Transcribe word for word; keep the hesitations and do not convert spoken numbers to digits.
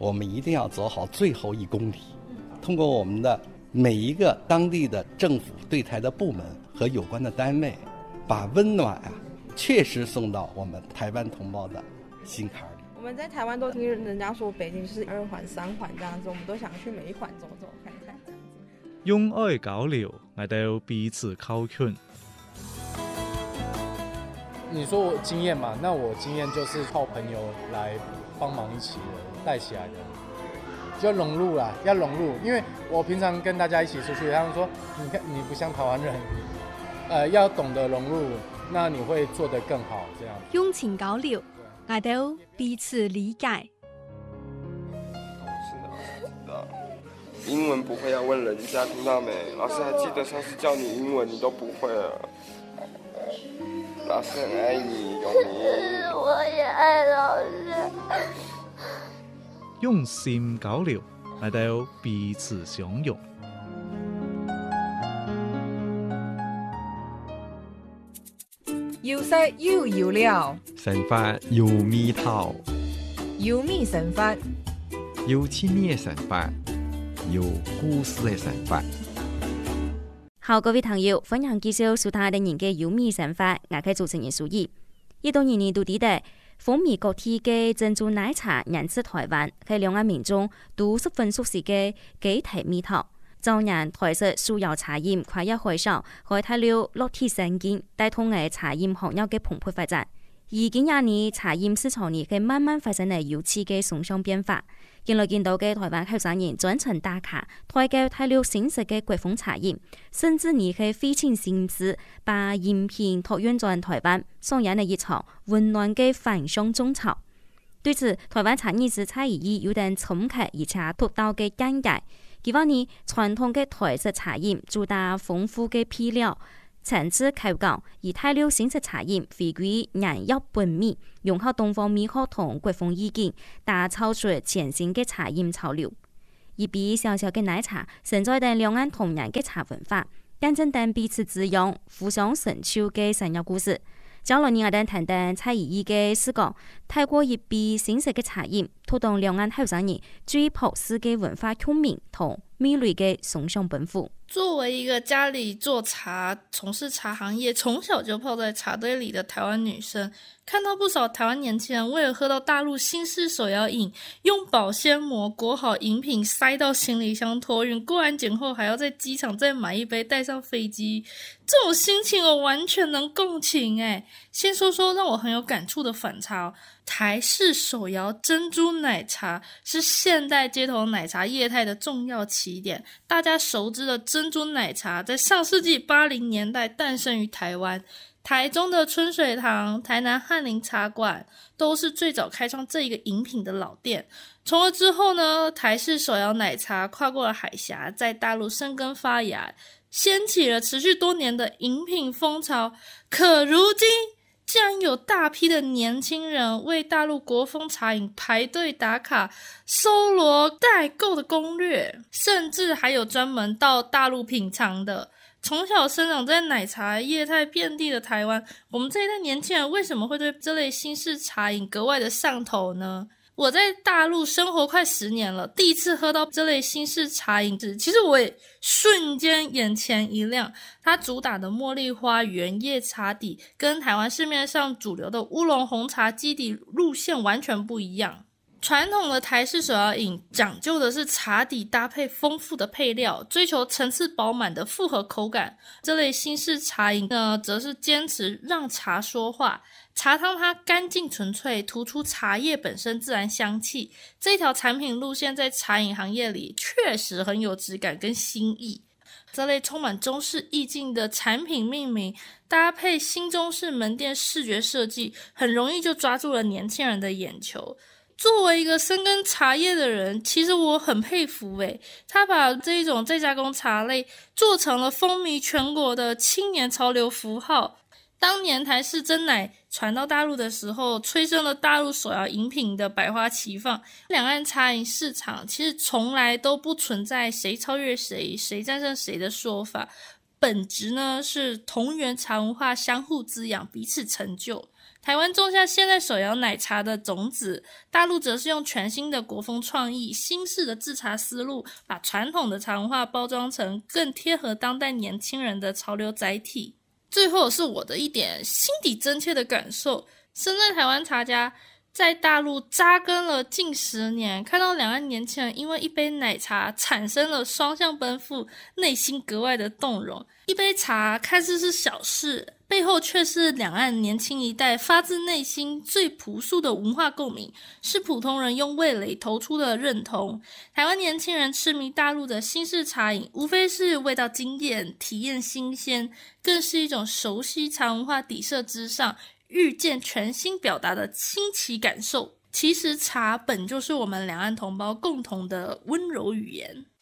我们一定要走好最后一公里，通过我们的每一个当地的政府对台的部门和有关的单位，把温暖啊确实送到我们台湾同胞的心坎里。 我们在台湾都听人家说北京就是二环三环这样子，我们都想去每一环走走看看这样子。 用愛交流，我哋彼此靠近。 你说我经验嘛，那我经验就是靠朋友来帮忙一起的带起来的，就融入啦，要融入。因为我平常跟大家一起出去，他们说你看你不像台湾人，呃，要懂得融入，那你会做得更好。这样用情交流，我哋彼此理解。 是的，知道。英文不会要问人家，听到没？老师还记得上次教你英文，你都不会了。老师很爱你，永明。 我也爱老师。 用心交流，我哋彼此相容。 要識要要了， 神法要咪頭， 要咪神法， 要親密嘅神法，要故事嘅神法。 好，各位朋友，歡迎繼續收聽我哋嘅有米神法，我係主持人蘇怡。一到年年都記得，風靡各地嘅珍珠奶茶引至台灣，係兩岸民眾都十分熟悉嘅幾題味道。早年台式素有茶飲跨越海上，開拓了落地生根，帶動嘅茶飲行業嘅蓬勃發展。而近廿年茶飲市場呢，佢慢慢發生嚟有趣嘅崇尚變化。近來見到嘅台灣後生人專程打卡，推介睇了新式嘅國風茶飲，甚至呢係費盡心思把飲品託運進台灣，上演了一場溫暖嘅返鄉種草。對此，台灣茶藝師蔡宜宜有點深刻而且獨到嘅見解。佢話呢，傳統嘅台式茶飲主打豐富嘅配料，層次口感，而太流新式茶飲回歸顏入本味，融合東方美學同國風意境，打造出全新嘅茶飲潮流。一杯小小嘅奶茶，承載緊兩岸同樣嘅茶文化，見證緊彼此滋養、互相成就嘅生活故事。將來我哋談談蔡宜宜嘅視角，透過一杯新式嘅茶飲，推動兩岸後生人追朴實嘅文化共鳴同美麗嘅崇尚本土。 作為一個家裡做茶、從事茶行業、從小就泡在茶堆裡的台灣女生，看到不少台灣年輕人為了喝到大陸新式手搖飲，用保鮮膜裹好飲品塞到行李箱託運，過安檢後還要在機場再買一杯帶上飛機，這種心情我完全能共情誒。先說說讓我很有感觸的反差，台式手搖珍珠奶茶是現代街頭奶茶業態的重要起點。大家熟知的珍珠奶茶在上世紀八零年代誕生於台灣，台中的春水堂、台南翰林茶館都是最早開創這一個飲品的老店。從而之後呢，台式手搖奶茶跨過了海峽，在大陸生根發芽，掀起了持續多年的飲品風潮。可如今竟然有大批的年輕人為大陸國風茶飲排隊打卡，搜羅代購的攻略，甚至還有專門到大陸品嘗的。從小生長在奶茶業態遍地的台灣，我們這一代年輕人為什麼會對這類新式茶飲格外的上頭呢？我在大陸生活快十年了，第一次喝到這類新式茶飲時，其實我也瞬間眼前一亮。它主打的茉莉花原葉茶底跟台灣市面上主流的烏龍紅茶基底路線完全不一樣。傳統的台式手搖飲講究的是茶底搭配豐富的配料，追求層次飽滿的複合口感。這類新式茶飲呢，則是堅持讓茶說話。茶湯它乾淨純粹，突出茶葉本身自然香氣。這條產品路線在茶飲行業裡確實很有質感跟新意。這類充滿中式意境的產品命名，搭配新中式門店視覺設計，很容易就抓住了年輕人的眼球。作為一個深耕茶葉的人，其實我很佩服誒，他把這一種再加工茶類做成了風靡全國的青年潮流符號。當年台式珍奶傳到大陸的時候，催生了大陸手搖飲品的百花齊放。兩岸茶飲市場其實從來都不存在誰超越誰、誰戰勝誰的說法，本質呢是同源茶文化相互滋養，彼此成就。 台湾种下现代手摇奶茶的种子，大陆则是用全新的国风创意、新式的制茶思路，把传统的茶文化包装成更贴合当代年轻人的潮流载体。最后是我的一点心底真切的感受，身在台湾茶家，在大陆扎根了近十年，看到两岸年轻人因为一杯奶茶产生了双向奔赴，内心格外的动容。一杯茶看似是小事，背后却是两岸年轻一代发自内心最朴素的文化共鸣，是普通人用味蕾投出的认同。台湾年轻人痴迷大陆的新式茶饮，无非是味道惊艳、体验新鲜，更是一种熟悉茶文化底色之上遇见全新表达的新奇感受。其实茶本就是我们两岸同胞共同的温柔语言。